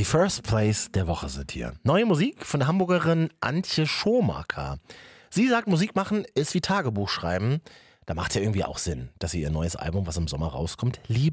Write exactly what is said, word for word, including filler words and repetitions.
Die First Place der Woche sind hier. Neue Musik von der Hamburgerin Antje Schomaker. Sie sagt, Musik machen ist wie Tagebuch schreiben. Da macht ja irgendwie auch Sinn, dass sie ihr neues Album, was im Sommer rauskommt, lieber